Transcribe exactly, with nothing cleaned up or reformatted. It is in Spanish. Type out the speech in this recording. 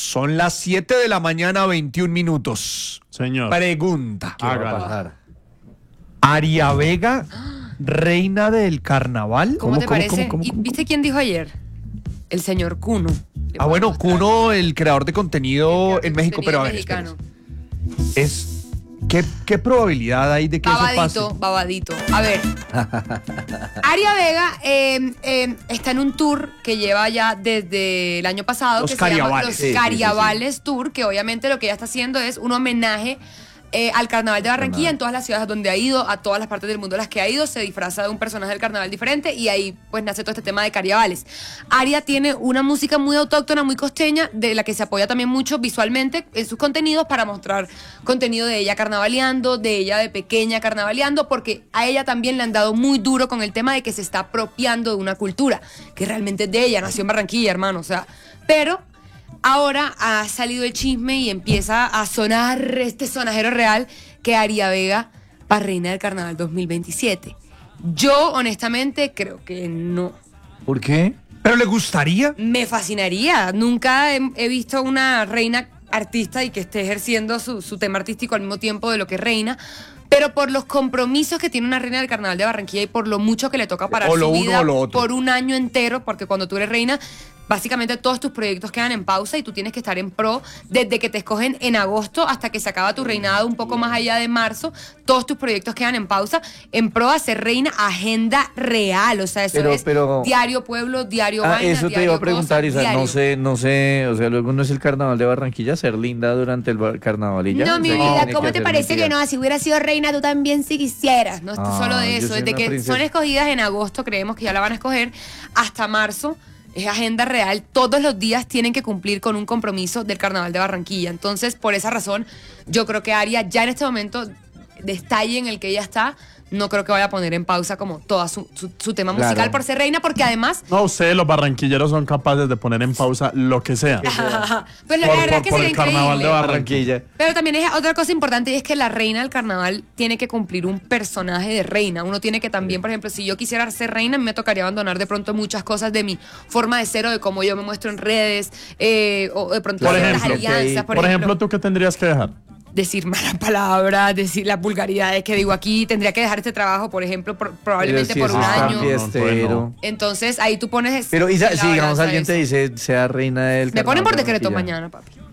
Son las siete de la mañana, veintiún minutos. Señor. Pregunta. ¿Qué va a pasar? ¿Aria Vega, reina del carnaval? ¿Cómo, ¿Cómo te cómo, parece? cómo, cómo, ¿Y cómo? viste quién dijo ayer? El señor Kuno. Ah, bueno, Kuno, el creador de contenido en México, pero a ver, mexicano. espérese. Es, ¿qué, ¿Qué probabilidad hay de que eso Babadito, pase? babadito. A ver. Aria Vega eh, eh, está en un tour que lleva ya desde el año pasado. Los que se llama Cariavales. Los Sí, sí, sí, Cariavales Tour, que obviamente lo que ella está haciendo es un homenaje eh, al Carnaval de Barranquilla. Carnaval. En todas las ciudades donde ha ido, a todas las partes del mundo a las que ha ido, se disfraza de un personaje del carnaval diferente y ahí pues nace todo este tema de Cariavales. Aria tiene una música muy autóctona, muy costeña, de la que se apoya también mucho visualmente en sus contenidos para mostrar contenido de ella carnavaleando, de ella de pequeña carnavaleando, porque a ella también le han dado muy duro con el tema de que se está apropiando de una cultura que realmente es de ella, nació en Barranquilla, hermano, o sea, pero ahora ha salido el chisme y empieza a sonar este sonajero real que Aria Vega para reina del carnaval dos mil veintisiete. Yo, honestamente, creo que no. ¿Por qué? ¿Pero le gustaría? Me fascinaría. Nunca he, he visto una reina artista y que esté ejerciendo su, su tema artístico al mismo tiempo de lo que es reina. Pero por los compromisos que tiene una reina del carnaval de Barranquilla y por lo mucho que le toca parar O lo su uno vida o lo otro. por un año entero, porque cuando tú eres reina, básicamente todos tus proyectos quedan en pausa y tú tienes que estar en pro desde que te escogen en agosto hasta que se acaba tu reinado un poco más allá de marzo. Todos tus proyectos quedan en pausa en pro a ser reina, agenda real. O sea, eso Pero- es pero- diario pueblo, diario Ah, vaina, eso te diario iba a preguntar, cosas, Isa. No diario. sé, no sé, o sea, luego no es el carnaval de Barranquilla ser linda durante el bar- carnaval y ya. No, O mi sea, ¿qué vida, tiene ¿cómo que te hacer parece mentira? que no? Si hubiera sido reina, tú también si quisieras. No es Ah, solo de yo eso. soy Desde una que princesa. son escogidas en agosto, creemos que ya la van a escoger, hasta marzo. Es agenda real. Todos los días tienen que cumplir con un compromiso del Carnaval de Barranquilla. Entonces, por esa razón, yo creo que Aria ya en este momento, destalle en el que ella está, no creo que vaya a poner en pausa como todo su, su, su tema Claro. musical por ser reina, porque además... No, ustedes los barranquilleros son capaces de poner en pausa lo que sea. Pues la Por- verdad por- que por sería el carnaval de increíble. Barranquilla. Pero también es otra cosa importante y es que la reina del carnaval tiene que cumplir un personaje de reina. Uno tiene que también, por ejemplo, si yo quisiera ser reina, a mí me tocaría abandonar de pronto muchas cosas de mi forma de ser o de cómo yo me muestro en redes, eh, o de pronto Por ciertas ejemplo, alianzas. Por ejemplo, ¿tú qué tendrías que dejar? decir malas palabras, decir las vulgaridades que digo aquí, tendría que dejar este trabajo, por ejemplo, por- probablemente Pero por si un eso está año. fiestero. Entonces ahí tú pones... Pero Isa, en la si digamos balanza alguien te eso. dice sea reina del Me ponen por carnaval de decreto Barranquilla. mañana, papi.